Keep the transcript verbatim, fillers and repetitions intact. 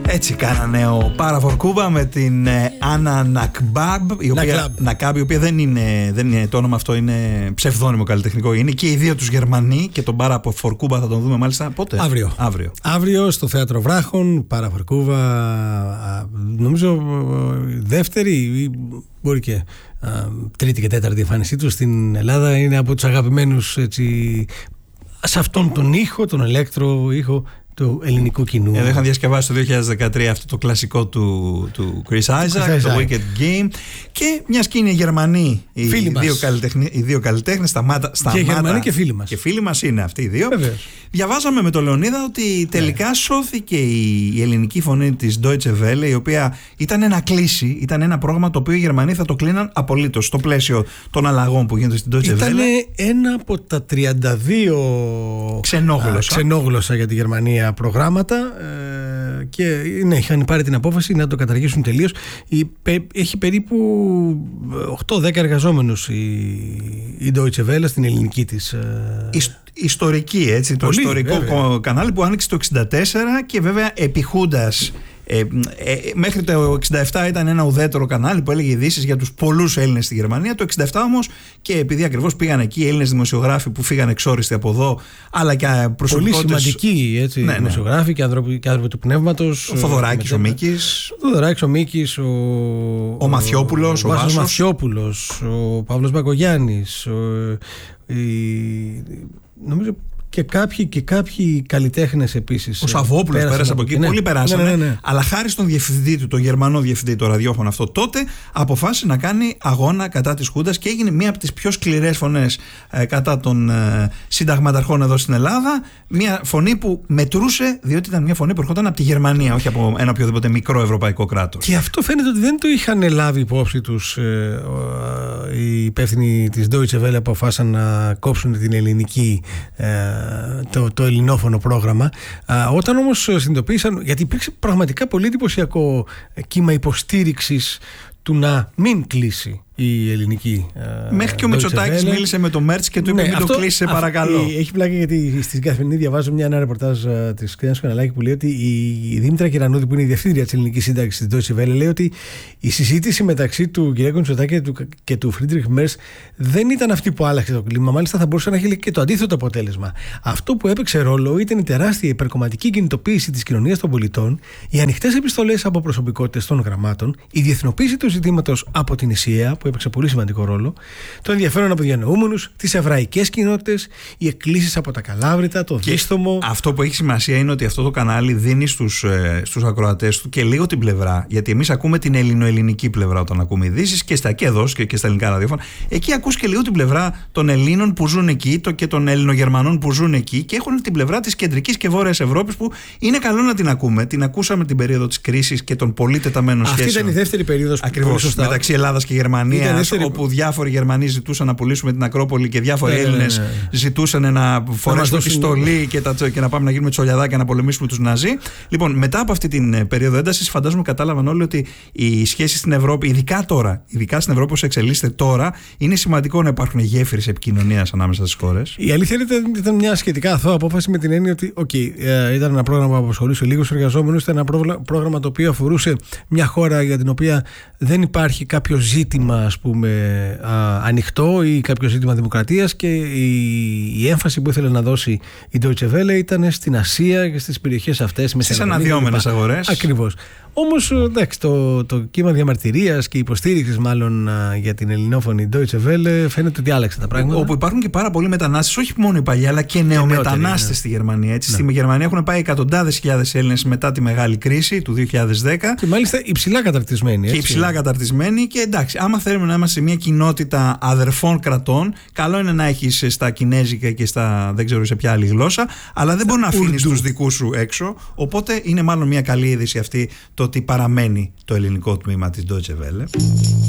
Έτσι κάνανε ο Παραφορκούβα με την Άννα Νακμπάμπ, η οποία, Νακάμπ, η οποία δεν είναι, δεν είναι το όνομα αυτό, είναι ψευδόνυμο καλλιτεχνικό. Είναι και οι δύο τους Γερμανοί και τον Παραφορκούβα θα τον δούμε μάλιστα πότε? Αύριο. Αύριο. Αύριο στο Θέατρο Βράχων. Παραφορκούβα, νομίζω δεύτερη ή μπορεί και α, τρίτη και τέταρτη εμφάνισή του στην Ελλάδα. Είναι από τους αγαπημένους έτσι, σε αυτόν τον ήχο, τον ηλέκτρο ήχο του ελληνικού κοινού. Εδώ είχαν διασκευάσει το δύο χιλιάδες δεκατρία αυτό το κλασικό του, του Chris Isaac, το Wicked Game. Και μιας και είναι Γερμανοί οι δύο, καλλιτέχνες, οι δύο καλλιτέχνες, σταμάτα, σταμάτα. Και Γερμανοί και φίλοι μας. Και φίλοι μας είναι αυτοί οι δύο. Βεβαίως. Διαβάζαμε με τον Λεωνίδα ότι τελικά ναι. σώθηκε η, η ελληνική φωνή της Deutsche Welle, η οποία ήταν ένα κλείσει, ήταν ένα πρόγραμμα το οποίο οι Γερμανοί θα το κλείναν απολύτως στο πλαίσιο των αλλαγών που γίνονται στην Deutsche Welle. Ήταν ένα από τα τριάντα δύο ξενόγλωσσα, α, ξενόγλωσσα για τη Γερμανία προγράμματα ε, και ναι, είχαν πάρει την απόφαση να το καταργήσουν τελείως. Η, έχει περίπου οκτώ δέκα εργαζόμενους η, η Deutsche Welle στην ελληνική της ε, ιστορική, έτσι, το πολύ, ιστορικό βέβαια. Κανάλι που άνοιξε το εξήντα τέσσερα και βέβαια επιχούντας Ε, ε, μέχρι το εξήντα επτά ήταν ένα ουδέτερο κανάλι που έλεγε ειδήσεις για τους πολλούς Έλληνες στη Γερμανία. Το εξήντα επτά όμως, και επειδή ακριβώς πήγαν εκεί οι Έλληνες δημοσιογράφοι που φύγαν εξόριστοι από εδώ, αλλά και προσωπικότητες. Πολύ σημαντικοί έτσι, ναι, δημοσιογράφοι ναι. και άνθρωποι, και άνθρωποι του πνεύματος. Ο Θοδωράκης, ο Μίκης. Ο Θοδωράκης, ο Μίκης, ο, ο Μαθιόπουλος, ο, ο Βάσος Μαθιόπουλος, ο Παύλος Μπακογιάννης, ο, η, νομίζω. Και κάποιοι, και κάποιοι καλλιτέχνες επίσης. Ο Σαββόπουλος πέρασε από εκεί. Ναι. Πολλοί περάσανε. Ναι, ναι, ναι. Αλλά χάρη στον διευθυντή του, τον Γερμανό διευθυντή, το ραδιόφωνο αυτό, τότε αποφάσισε να κάνει αγώνα κατά της Χούντας και έγινε μία από τις πιο σκληρές φωνές ε, κατά των ε, συνταγματαρχών εδώ στην Ελλάδα. Μία φωνή που μετρούσε, διότι ήταν μία φωνή που ερχόταν από τη Γερμανία, όχι από ένα οποιοδήποτε μικρό ευρωπαϊκό κράτος. Και αυτό φαίνεται ότι δεν το είχαν λάβει υπόψη τους ε, ε, οι υπεύθυνοι της Deutsche Welle, αποφάσισαν να κόψουν την ελληνική. Ε, Το, το ελληνόφωνο πρόγραμμα. Α, όταν όμως συνειδητοποίησαν, γιατί υπήρξε πραγματικά πολύ εντυπωσιακό κύμα υποστήριξης του να μην κλείσει η ελληνική. Μέχρι και ο Μητσοτάκης μίλησε με το Μέρτς και του είπε: ναι, μην αυτό, το κλείσει, σε παρακαλώ. Αυτή, έχει πλάκα γιατί στην Καθημερινή διαβάζω μια, ένα ρεπορτάζ της Κρίνας Καναλάκη που λέει ότι η, η Δήμητρα Κυρανούδη, που είναι η διευθύντρια της ελληνικής σύνταξης της Deutsche Welle, λέει ότι η συζήτηση μεταξύ του κ. Μητσοτάκη και του, και του Φρίντριχ Μέρτς δεν ήταν αυτή που άλλαξε το κλίμα. Μάλιστα θα μπορούσε να έχει και το αντίθετο αποτέλεσμα. Αυτό που έπαιξε ρόλο ήταν η τεράστια υπερκομματική κινητοποίηση της κοινωνίας των πολιτών, οι ανοιχτές επιστολές από προσωπικότητες των γραμμάτων, η διεθνοποίηση του ζητήματος από την ΙΣΙΑ, που έπαιξε πολύ σημαντικό ρόλο, το ενδιαφέρον από διανοούμενους, τις εβραϊκές κοινότητες, οι εκκλήσεις από τα Καλάβρητα, το δίστομο. Αυτό που έχει σημασία είναι ότι αυτό το κανάλι δίνει στους, ε, στους ακροατές του και λίγο την πλευρά, γιατί εμείς ακούμε την ελληνοελληνική πλευρά όταν ακούμε ειδήσεις και στα και εδώ και, και στα ελληνικά ραδιόφωνα. Εκεί ακούς και λίγο την πλευρά των Ελλήνων που ζουν εκεί το, και των Ελληνογερμανών που ζουν εκεί και έχουν την πλευρά της κεντρικής και βόρειας Ευρώπης που είναι καλό να την ακούμε. Την ακούσαμε την περίοδο της κρίσης και των πολύ τεταμένων σχέσεων. Αυτή ήταν η δεύτερη περίοδος ακριβώς μεταξύ Ελλάδας και Γερμανίας, όπου διάφοροι Γερμανοί ζητούσαν να πουλήσουμε την Ακρόπολη και διάφοροι ναι, Έλληνες ναι, ναι. ζητούσαν να φορέσουμε τη στολή και, τα, και να πάμε να γίνουμε τσολιαδάκια να πολεμήσουμε τους Ναζί. Λοιπόν, μετά από αυτή την περίοδο έντασης, φαντάζομαι κατάλαβαν όλοι ότι οι σχέσεις στην Ευρώπη, ειδικά τώρα, ειδικά στην Ευρώπη όσο εξελίσσεται τώρα, είναι σημαντικό να υπάρχουν γέφυρες επικοινωνίας ανάμεσα στις χώρες. Η αλήθεια είναι ότι ήταν μια σχετικά αθώα απόφαση με την έννοια ότι okay, ήταν ένα πρόγραμμα που απασχολούσε λίγους εργαζόμενους, ήταν ένα πρόγραμμα το οποίο αφορούσε μια χώρα για την οποία δεν υπάρχει κάποιο ζήτημα, ας πούμε, α, ανοιχτό ή κάποιο ζήτημα δημοκρατίας και η, η έμφαση που ήθελε να δώσει η Deutsche Welle ήταν στην Ασία και στις περιοχές αυτές. Στις αναδυόμενες αγορές. Ακριβώς. Όμως εντάξει, το, το κύμα διαμαρτυρίας και υποστήριξης μάλλον για την ελληνόφωνη Deutsche Welle φαίνεται ότι άλλαξε τα πράγματα. Όπου υπάρχουν και πάρα πολλοί μετανάστες, όχι μόνο οι παλιοί, αλλά και νεομετανάστες ναι. στη Γερμανία. Έτσι. Ναι. Στη Γερμανία έχουν πάει εκατοντάδες χιλιάδες Έλληνες μετά τη μεγάλη κρίση του δύο χιλιάδες δέκα. Και μάλιστα υψηλά καταρτισμένοι. Έτσι. Και υψηλά καταρτισμένοι. Και εντάξει, άμα θέλουμε να είμαστε σε μια κοινότητα αδερφών κρατών, καλό είναι να έχεις στα κινέζικα και στα δεν ξέρω σε ποια άλλη γλώσσα, αλλά δεν μπορεί να αφήνεις τους δικούς σου έξω. Οπότε είναι μάλλον μια καλή είδηση αυτή το ότι παραμένει το ελληνικό τμήμα της Deutsche Welle.